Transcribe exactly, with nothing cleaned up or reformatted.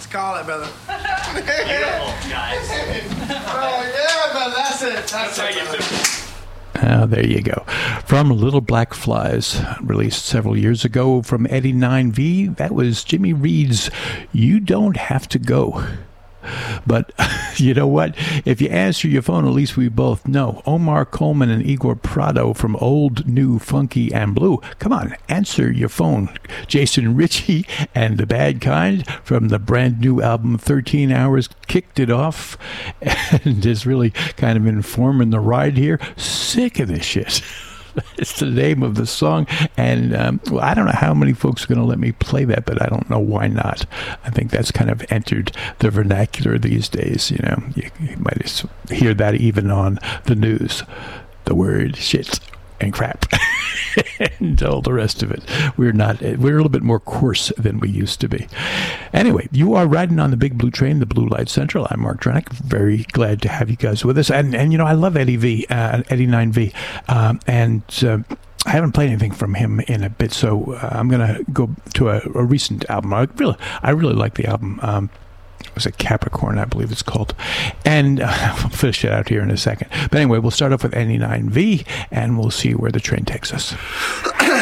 call it, brother. Beautiful, guys. Oh, yeah, brother. That's it. That's, That's it, how you do it. Uh, there you go. From Little Black Flies, released several years ago from Eddie nine V, that was Jimmy Reed's You Don't Have to Go. But you know what? If you answer your phone, at least we both know. Omar Coleman and Igor Prado from Old, New, Funky, and Blue. Come on, answer your phone. Jason Ritchie and The Bad Kind from the brand new album thirteen hours kicked it off and is really kind of informing the ride here. Sick of this shit. It's the name of the song, and um, well, I don't know how many folks are going to let me play that, but I don't know why not. I think that's kind of entered the vernacular these days. You know, you, you might hear that even on the news. The word shit and crap and all the rest of it. We're not, we're a little bit more coarse than we used to be. Anyway, you are riding on the Big Blue Train, the Blue Light Central. I'm Mark Drenick. Very glad to have you guys with us. And, and you know, I love Eddie V, uh, Eddie nine V. Um, and uh, I haven't played anything from him in a bit, so uh, I'm going to go to a, a recent album. I really, I really like the album. Um, It was a Capricorn, I believe it's called. And uh, I'll finish it out here in a second. But anyway, we'll start off with Eddie nine V, and we'll see where the train takes us.